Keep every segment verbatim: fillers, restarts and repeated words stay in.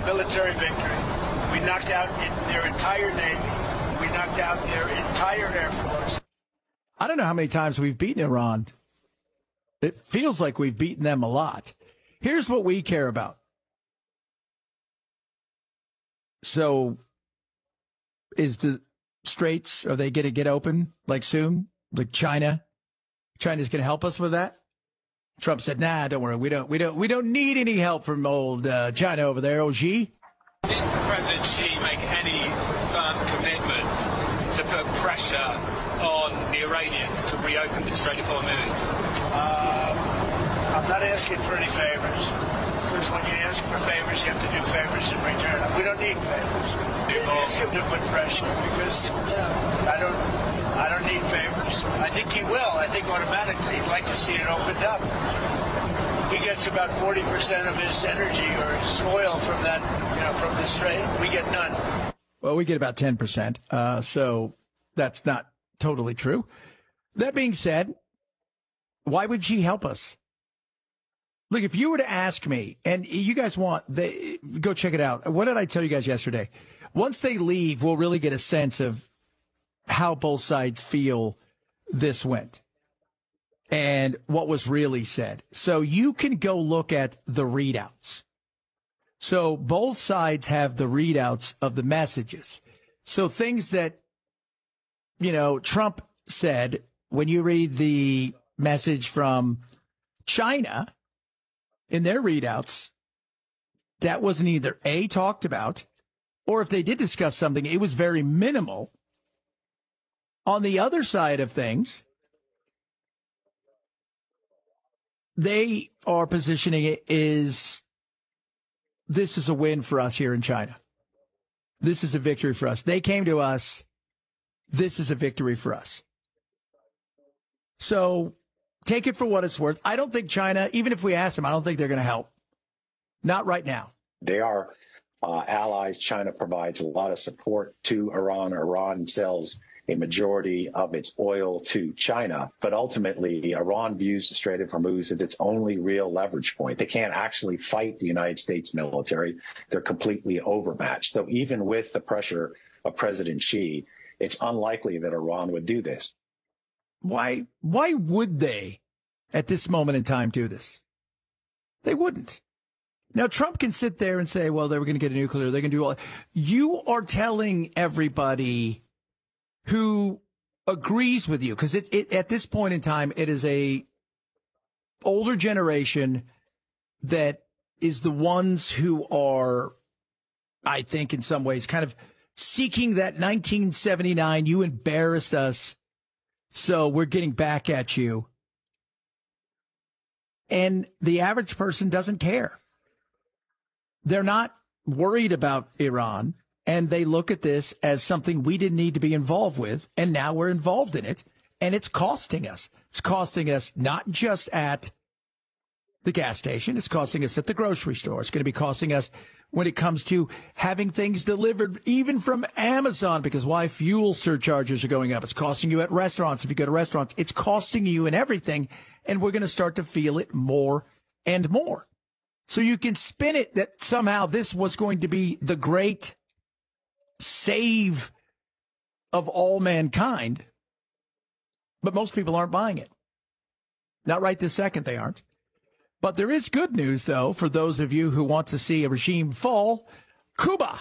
military victory. We knocked out their entire Navy. We knocked out their entire Air Force. I don't know how many times we've beaten Iran. It feels like we've beaten them a lot. Here's what we care about. So, is the straits, are they going to get open, like, soon? Like China? China's going to help us with that? Trump said, nah, don't worry. We don't, we don't, we don't need any help from old uh, China over there, oh, Xi. Did President Xi make any firm commitment to put pressure on the Iranians to reopen the Strait of Hormuz? Uh, I'm not asking for any favors, because when you ask for favors, you have to do favors in return. We don't need favors. You ask him to put pressure, because you know, I don't, I don't need favors. I think he will. I think automatically he'd like to see it opened up. He gets about forty percent of his energy or his oil from that, you know, from the strait. We get none. Well, we get about ten percent. Uh, so that's not totally true. That being said, why would she help us? Look, if you were to ask me, and you guys want, they, go check it out. What did I tell you guys yesterday? Once they leave, we'll really get a sense of how both sides feel this went and what was really said. So you can go look at the readouts. So both sides have the readouts of the messages. So things that, you know, Trump said, when you read the message from China in their readouts, that wasn't either A, talked about, or if they did discuss something, it was very minimal. On the other side of things, they are positioning it as this is a win for us here in China. This is a victory for us. They came to us. This is a victory for us. So take it for what it's worth. I don't think China, even if we ask them, I don't think they're going to help. Not right now. They are uh, allies. China provides a lot of support to Iran. Iran sells a majority of its oil to China. But ultimately, Iran views the Strait of Hormuz as its only real leverage point. They can't actually fight the United States military. They're completely overmatched. So even with the pressure of President Xi, it's unlikely that Iran would do this. Why, why would they at this moment in time do this? They wouldn't. Now, Trump can sit there and say, well, they were going to get a nuclear. They can do all. You are telling everybody who agrees with you, because it, it, at this point in time, it is a older generation that is the ones who are, I think, in some ways, kind of seeking that nineteen seventy-nine, you embarrassed us, so we're getting back at you. And the average person doesn't care. They're not worried about Iran. And they look at this as something we didn't need to be involved with. And now we're involved in it. And it's costing us. It's costing us not just at the gas station. It's costing us at the grocery store. It's going to be costing us when it comes to having things delivered, even from Amazon, because why? Fuel surcharges are going up. It's costing you at restaurants. If you go to restaurants, it's costing you in everything. And we're going to start to feel it more and more. So you can spin it that somehow this was going to be the great save of all mankind, but most people aren't buying it. Not right this second, they aren't. But there is good news, though, for those of you who want to see a regime fall. Cuba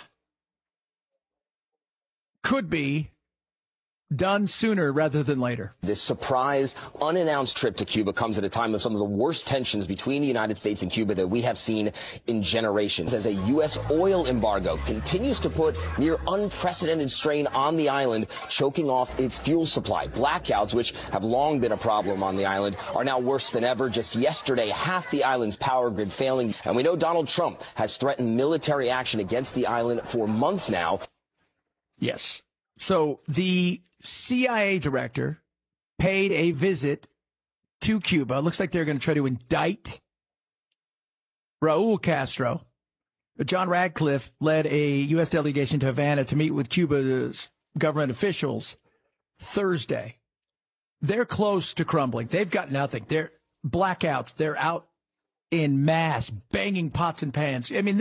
could be done sooner rather than later. This surprise, unannounced trip to Cuba comes at a time of some of the worst tensions between the United States and Cuba that we have seen in generations, as a U S oil embargo continues to put near unprecedented strain on the island, choking off its fuel supply. Blackouts, which have long been a problem on the island, are now worse than ever. Just yesterday, half the island's power grid failing. And we know Donald Trump has threatened military action against the island for months now. Yes. So the C I A director paid a visit to Cuba. Looks like they're going to try to indict Raul Castro. John Radcliffe led a U S delegation to Havana to meet with Cuba's government officials Thursday. They're close to crumbling. They've got nothing. They're blackouts. They're out in mass, banging pots and pans. I mean,